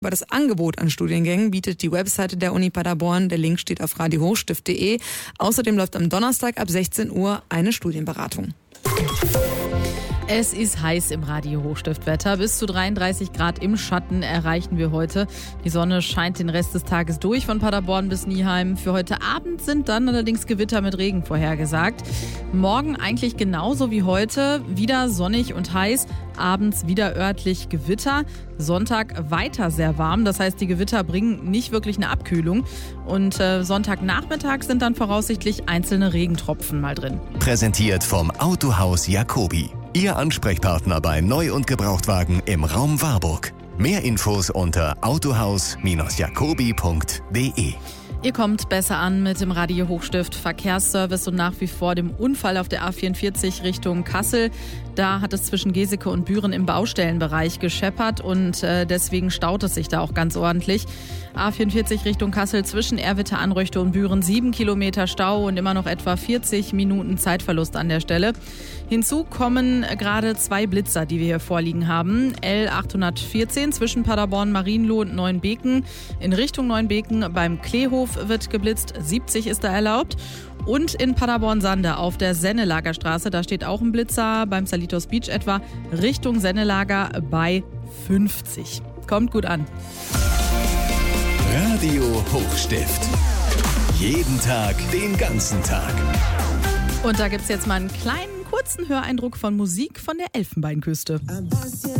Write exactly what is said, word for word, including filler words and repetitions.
Über das Angebot an Studiengängen bietet die Webseite der Uni Paderborn. Der Link steht auf radio hochstift punkt de. Außerdem läuft am Donnerstag ab sechzehn Uhr eine Studienberatung. Es ist heiß im Radio Hochstift-Wetter. Bis zu dreiunddreißig Grad im Schatten erreichen wir heute. Die Sonne scheint den Rest des Tages durch von Paderborn bis Nieheim. Für heute Abend sind dann allerdings Gewitter mit Regen vorhergesagt. Morgen eigentlich genauso wie heute. Wieder sonnig und heiß. Abends wieder örtlich Gewitter. Sonntag weiter sehr warm. Das heißt, die Gewitter bringen nicht wirklich eine Abkühlung. Und äh, Sonntagnachmittag sind dann voraussichtlich einzelne Regentropfen mal drin. Präsentiert vom Autohaus Jacobi. Ihr Ansprechpartner bei Neu- und Gebrauchtwagen im Raum Warburg. Mehr Infos unter autohaus jacobi punkt de. Ihr kommt besser an mit dem Radio Hochstift Verkehrsservice und nach wie vor dem Unfall auf der A vierundvierzig Richtung Kassel. Da hat es zwischen Geseke und Büren im Baustellenbereich gescheppert und äh, deswegen staut es sich da auch ganz ordentlich. A vierundvierzig Richtung Kassel zwischen Erwitte, Anröchte und Büren sieben Kilometer Stau und immer noch etwa vierzig Minuten Zeitverlust an der Stelle. Hinzu kommen gerade zwei Blitzer, die wir hier vorliegen haben. L achthundertvierzehn zwischen Paderborn, Marienloh und Neuenbeken. In Richtung Neuenbeken beim Kleehof wird geblitzt, siebzig ist da erlaubt. Und in Paderborn-Sande auf der Sennelagerstraße, da steht auch ein Blitzer, beim Salitos Beach etwa, Richtung Sennelager bei fünfzig. Kommt gut an. Radio Hochstift. Jeden Tag, den ganzen Tag. Und da gibt's jetzt mal einen kleinen, kurzen Höreindruck von Musik von der Elfenbeinküste.